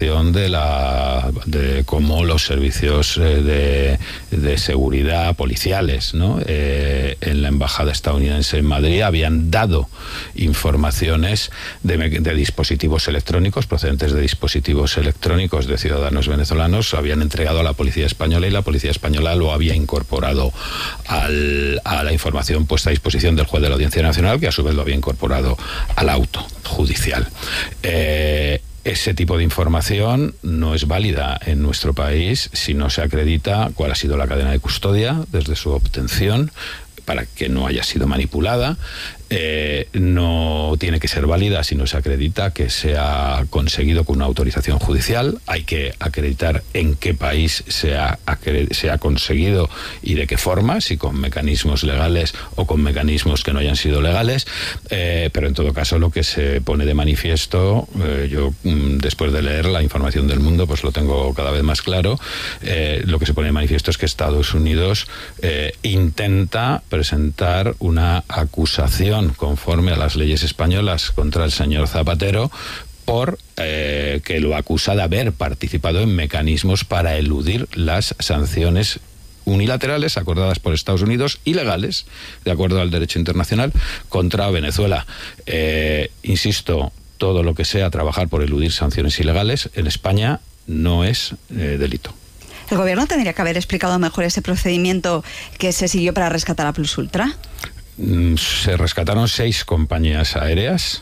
información de cómo los servicios de seguridad policiales, ¿no? En la embajada estadounidense en Madrid habían dado informaciones de dispositivos electrónicos procedentes de dispositivos electrónicos de ciudadanos venezolanos, habían entregado a la policía española y la policía española lo había incorporado a la información puesta a disposición del juez de la Audiencia Nacional, que a su vez lo había incorporado al auto judicial. Ese tipo de información no es válida en nuestro país si no se acredita cuál ha sido la cadena de custodia desde su obtención, para que no haya sido manipulada. No tiene que ser válida si no se acredita que se ha conseguido con una autorización judicial. Hay que acreditar en qué país se ha conseguido y de qué forma, si con mecanismos legales o con mecanismos que no hayan sido legales. Pero en todo caso lo que se pone de manifiesto, yo después de leer la información del Mundo pues lo tengo cada vez más claro, lo que se pone de manifiesto es que Estados Unidos intenta presentar una acusación conforme a las leyes españolas contra el señor Zapatero por que lo acusa de haber participado en mecanismos para eludir las sanciones unilaterales acordadas por Estados Unidos, ilegales, de acuerdo al derecho internacional, contra Venezuela. Insisto, todo lo que sea trabajar por eludir sanciones ilegales en España no es delito. ¿El gobierno tendría que haber explicado mejor ese procedimiento que se siguió para rescatar a Plus Ultra? Se rescataron 6 compañías aéreas.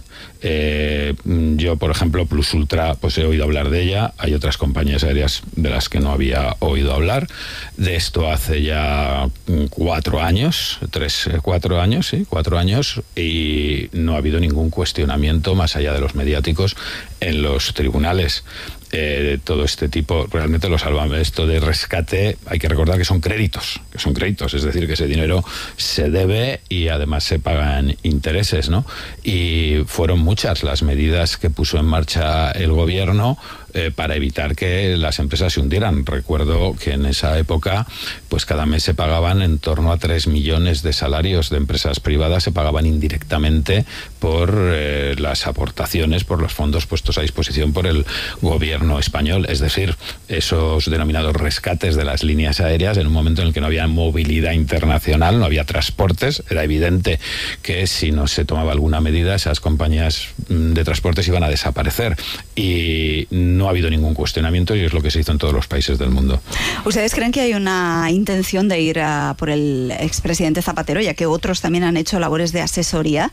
Yo, por ejemplo, Plus Ultra, pues he oído hablar de ella. Hay otras compañías aéreas de las que no había oído hablar. De esto hace ya 4 años, 4 años, y no ha habido ningún cuestionamiento más allá de los mediáticos en los tribunales. Todo este tipo, realmente lo salva. Esto de rescate, hay que recordar que son créditos, es decir, que ese dinero se debe y además se pagan intereses, ¿no? Y fueron muchas las medidas que puso en marcha el gobierno para evitar que las empresas se hundieran. Recuerdo que en esa época, pues cada mes se pagaban en torno a 3 millones de salarios de empresas privadas, se pagaban indirectamente por las aportaciones, por los fondos puestos a disposición por el gobierno español. Es decir, esos denominados rescates de las líneas aéreas, en un momento en el que no había movilidad internacional, no había transportes, era evidente que si no se tomaba alguna medida, esas compañías de transportes iban a desaparecer. Y no ha habido ningún cuestionamiento y es lo que se hizo en todos los países del mundo. ¿Ustedes creen que hay una intención de ir por el expresidente Zapatero, ya que otros también han hecho labores de asesoría?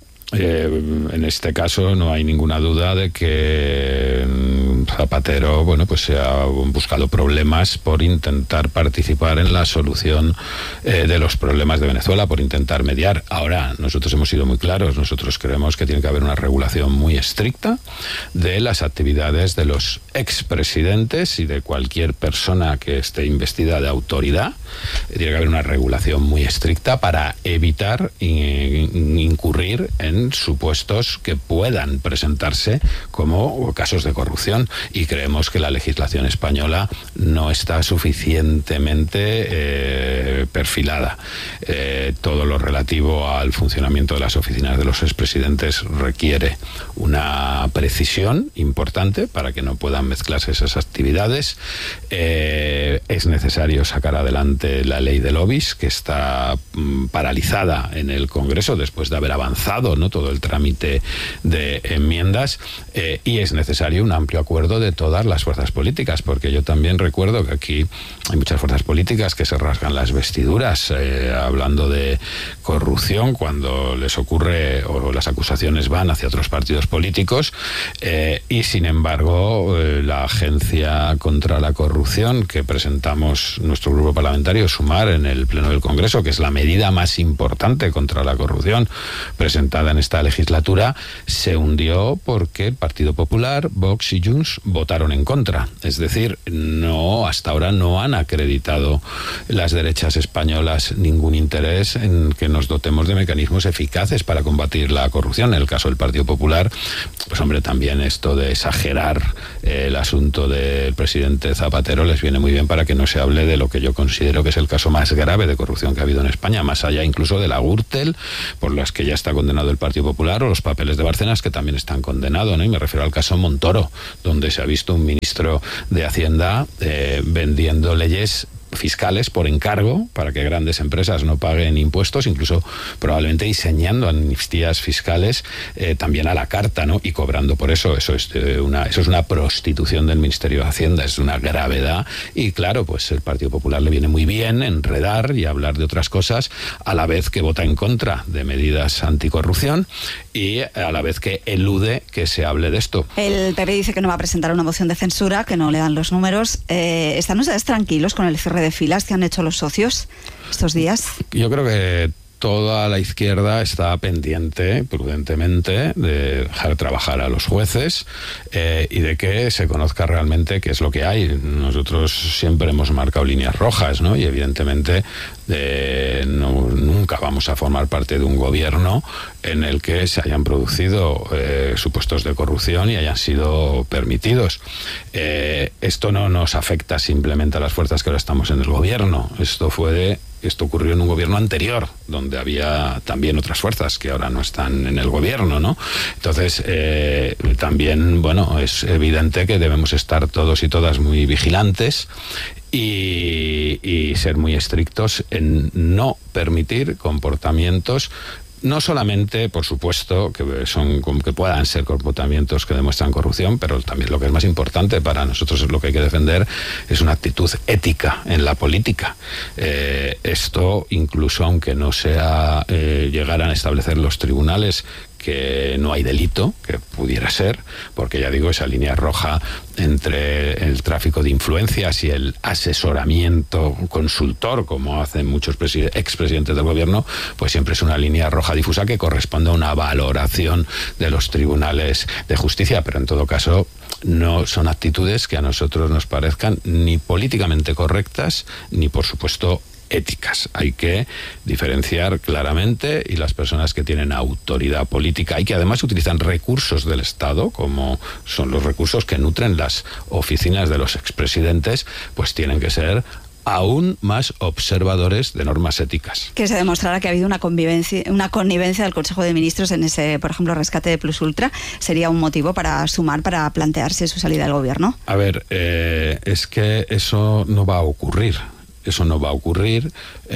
En este caso no hay ninguna duda de que Zapatero, bueno, pues se ha buscado problemas por intentar participar en la solución de los problemas de Venezuela, por intentar mediar. Ahora, nosotros hemos sido muy claros, nosotros creemos que tiene que haber una regulación muy estricta de las actividades de los expresidentes y de cualquier persona que esté investida de autoridad. Tiene que haber una regulación muy estricta para evitar incurrir en supuestos que puedan presentarse como casos de corrupción, y creemos que la legislación española no está suficientemente perfilada. Todo lo relativo al funcionamiento de las oficinas de los expresidentes requiere una precisión importante para que no puedan mezclarse esas actividades. Es necesario sacar adelante la ley de lobbies, que está paralizada en el Congreso después de haber avanzado, ¿no?, todo el trámite de enmiendas, y es necesario un amplio acuerdo de todas las fuerzas políticas, porque yo también recuerdo que aquí hay muchas fuerzas políticas que se rasgan las vestiduras hablando de corrupción cuando les ocurre o las acusaciones van hacia otros partidos políticos, y sin embargo la Agencia contra la Corrupción que presentamos nuestro grupo parlamentario, Sumar, en el Pleno del Congreso, que es la medida más importante contra la corrupción presentada en esta legislatura, se hundió porque el Partido Popular, Vox y Junts votaron en contra. Es decir, hasta ahora no han acreditado las derechas españolas ningún interés en que nos dotemos de mecanismos eficaces para combatir la corrupción. En el caso del Partido Popular, pues hombre, también esto de exagerar el asunto del presidente Zapatero les viene muy bien para que no se hable de lo que yo considero que es el caso más grave de corrupción que ha habido en España, más allá incluso de la Gürtel, por las que ya está condenado el Partido Popular, o los papeles de Bárcenas, que también están condenados, ¿no? Y me refiero al caso Montoro, donde donde se ha visto un ministro de Hacienda vendiendo leyes fiscales por encargo para que grandes empresas no paguen impuestos, incluso probablemente diseñando amnistías fiscales también a la carta, ¿no? Y cobrando por eso. Eso es una prostitución del Ministerio de Hacienda, es una gravedad. Y claro, pues el Partido Popular le viene muy bien enredar y hablar de otras cosas, a la vez que vota en contra de medidas anticorrupción y a la vez que elude que se hable de esto. El PP dice que no va a presentar una moción de censura, que no le dan los números. ¿Están ustedes tranquilos con el cierre de filas que han hecho los socios estos días? Yo creo que toda la izquierda está pendiente, prudentemente, de dejar trabajar a los jueces y de que se conozca realmente qué es lo que hay. Nosotros siempre hemos marcado líneas rojas, ¿no? Y evidentemente nunca vamos a formar parte de un gobierno en el que se hayan producido supuestos de corrupción y hayan sido permitidos. Esto no nos afecta simplemente a las fuerzas que ahora estamos en el gobierno. Esto ocurrió en un gobierno anterior, donde había también otras fuerzas que ahora no están en el gobierno, ¿no? Entonces, también, bueno, es evidente que debemos estar todos y todas muy vigilantes y ser muy estrictos en no permitir comportamientos, no solamente, por supuesto, que puedan ser comportamientos que demuestran corrupción, pero también lo que es más importante para nosotros, es lo que hay que defender, es una actitud ética en la política. Esto, incluso aunque no llegaran a establecer los tribunales que no hay delito, que pudiera ser, porque ya digo, esa línea roja entre el tráfico de influencias y el asesoramiento consultor, como hacen muchos expresidentes del gobierno, pues siempre es una línea roja difusa que corresponde a una valoración de los tribunales de justicia, pero en todo caso no son actitudes que a nosotros nos parezcan ni políticamente correctas, ni por supuesto éticas. Hay que diferenciar claramente, y las personas que tienen autoridad política y que además utilizan recursos del Estado, como son los recursos que nutren las oficinas de los expresidentes, pues tienen que ser aún más observadores de normas éticas. Que se demostrara que ha habido una connivencia del Consejo de Ministros en ese, por ejemplo, rescate de Plus Ultra, ¿sería un motivo para plantearse su salida del gobierno? A ver, es que eso no va a ocurrir. Eso no va a ocurrir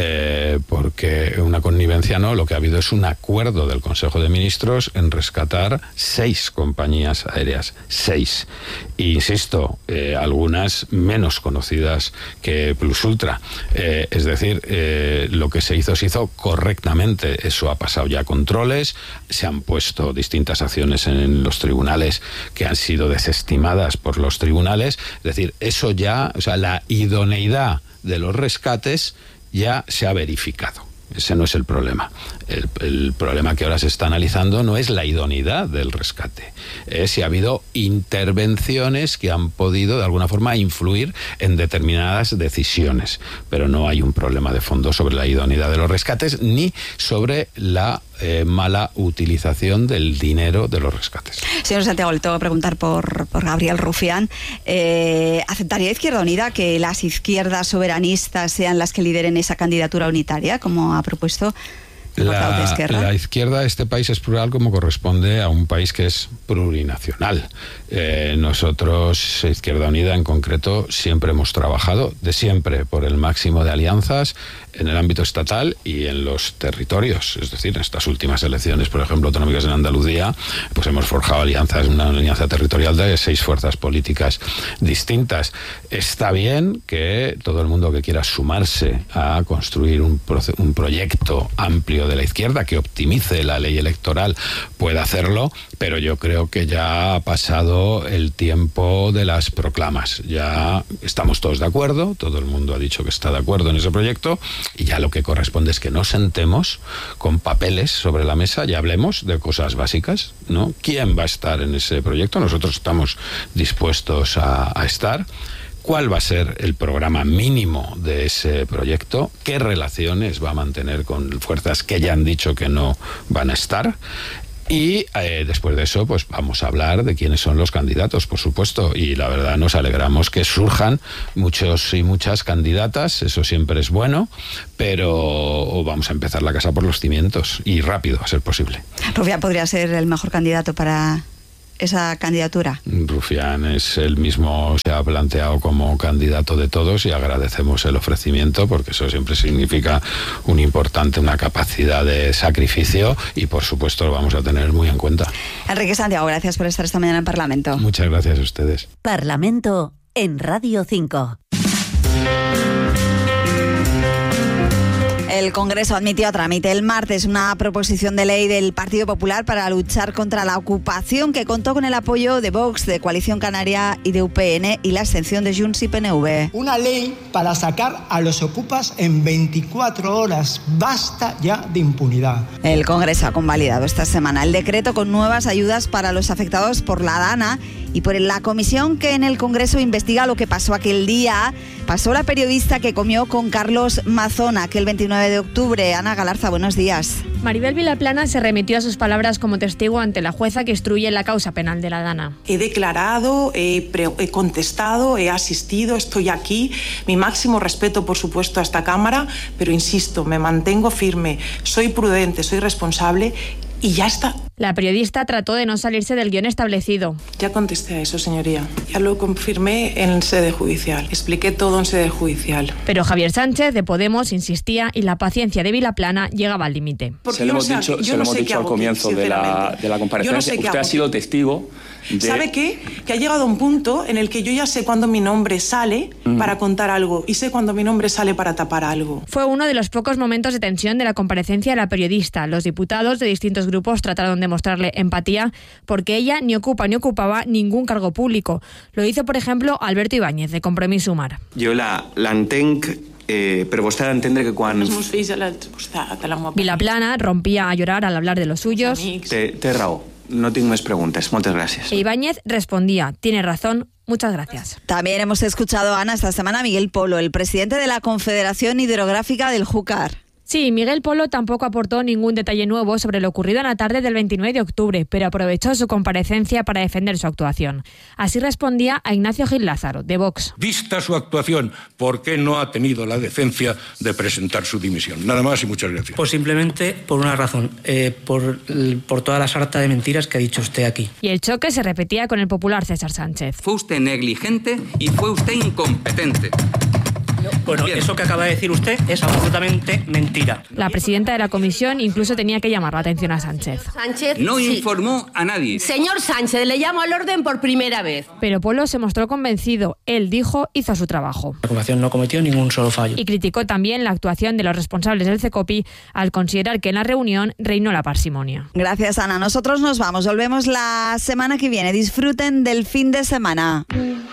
porque una connivencia no, lo que ha habido es un acuerdo del Consejo de Ministros en rescatar 6 compañías aéreas, 6. E insisto, algunas menos conocidas que Plus Ultra. Es decir, lo que se hizo correctamente. Eso ha pasado ya controles, se han puesto distintas acciones en los tribunales que han sido desestimadas por los tribunales. Es decir, eso ya, o sea, la idoneidad de los rescates ya se ha verificado. Ese no es el problema. El problema que ahora se está analizando no es la idoneidad del rescate, es si ha habido intervenciones que han podido de alguna forma influir en determinadas decisiones, pero no hay un problema de fondo sobre la idoneidad de los rescates ni sobre la mala utilización del dinero de los rescates. Señor Santiago, le tengo que preguntar por Gabriel Rufián. ¿Aceptaría Izquierda Unida que las izquierdas soberanistas sean las que lideren esa candidatura unitaria, como ha propuesto el portavoz de Esquerra? La izquierda de este país es plural como corresponde a un país que es plurinacional. Nosotros, Izquierda Unida en concreto, siempre hemos trabajado de siempre por el máximo de alianzas en el ámbito estatal y en los territorios. Es decir, en estas últimas elecciones, por ejemplo, autonómicas en Andalucía, pues hemos forjado alianzas, una alianza territorial de 6 fuerzas políticas distintas. Está bien que todo el mundo que quiera sumarse a construir un proyecto amplio de la izquierda que optimice la ley electoral pueda hacerlo, pero yo creo que ya ha pasado el tiempo de las proclamas. Ya estamos todos de acuerdo, todo el mundo ha dicho que está de acuerdo en ese proyecto, y ya lo que corresponde es que nos sentemos con papeles sobre la mesa y hablemos de cosas básicas, ¿no? ¿Quién va a estar en ese proyecto? Nosotros estamos dispuestos a estar. ¿Cuál va a ser el programa mínimo de ese proyecto? ¿Qué relaciones va a mantener con fuerzas que ya han dicho que no van a estar? Y después de eso, pues vamos a hablar de quiénes son los candidatos, por supuesto. Y la verdad nos alegramos que surjan muchos y muchas candidatas, eso siempre es bueno, pero vamos a empezar la casa por los cimientos y rápido, a ser posible. Rufián podría ser el mejor candidato para esa candidatura? Rufián es el mismo, se ha planteado como candidato de todos y agradecemos el ofrecimiento porque eso siempre significa una capacidad de sacrificio y por supuesto lo vamos a tener muy en cuenta. Enrique Santiago, gracias por estar esta mañana en Parlamento. Muchas gracias a ustedes. Parlamento en Radio 5. El Congreso admitió a trámite el martes una proposición de ley del Partido Popular para luchar contra la ocupación que contó con el apoyo de Vox, de Coalición Canaria y de UPN y la abstención de Junts y PNV. Una ley para sacar a los ocupas en 24 horas. Basta ya de impunidad. El Congreso ha convalidado esta semana el decreto con nuevas ayudas para los afectados por la DANA y por la comisión que en el Congreso investiga lo que pasó aquel día. Pasó la periodista que comió con Carlos Mazón aquel 29 de octubre. Ana Galarza, buenos días. Maribel Vilaplana se remitió a sus palabras como testigo ante la jueza que instruye la causa penal de la DANA. He declarado, he contestado, he asistido, estoy aquí. Mi máximo respeto, por supuesto, a esta Cámara, pero insisto, me mantengo firme, soy prudente, soy responsable y ya está. La periodista trató de no salirse del guión establecido. Ya contesté a eso, señoría. Ya lo confirmé en sede judicial. Expliqué todo en sede judicial. Pero Javier Sánchez, de Podemos, insistía y la paciencia de Vilaplana llegaba al límite. Se lo hemos dicho al comienzo de la comparecencia. Usted ha sido testigo de... ¿Sabe qué? Que ha llegado a un punto en el que yo ya sé cuándo mi nombre sale para contar algo y sé cuándo mi nombre sale para tapar algo. Fue uno de los pocos momentos de tensión de la comparecencia de la periodista. Los diputados de distintos grupos trataron de mostrarle empatía porque ella ni ocupa ni ocupaba ningún cargo público. Lo hizo, por ejemplo, Alberto Ibáñez, de Compromís Sumar. Jo l'entenc, però vostè ha d'entendre que quan... Vilaplana rompía a llorar al hablar de los suyos. Té raó. No tinc més preguntes. Moltes gràcies. E Ibáñez respondía, tiene razón, muchas gracias. También hemos escuchado, Ana, esta semana a Miguel Polo, el presidente de la Confederación Hidrográfica del Júcar. Sí, Miguel Polo tampoco aportó ningún detalle nuevo sobre lo ocurrido en la tarde del 29 de octubre, pero aprovechó su comparecencia para defender su actuación. Así respondía a Ignacio Gil Lázaro, de Vox. Vista su actuación, ¿por qué no ha tenido la decencia de presentar su dimisión? Nada más y muchas gracias. Pues simplemente por una razón, por toda la sarta de mentiras que ha dicho usted aquí. Y el choque se repetía con el popular César Sánchez. Fue usted negligente y fue usted incompetente. Bueno, eso que acaba de decir usted es absolutamente mentira. La presidenta de la comisión incluso tenía que llamar la atención a Sánchez. Sánchez no informó a nadie. Señor Sánchez, le llamo al orden por primera vez. Pero Polo se mostró convencido. Él dijo, hizo su trabajo. La Comunicación no cometió ningún solo fallo. Y criticó también la actuación de los responsables del CECOPI al considerar que en la reunión reinó la parsimonia. Gracias, Ana. Nosotros nos vamos. Volvemos la semana que viene. Disfruten del fin de semana.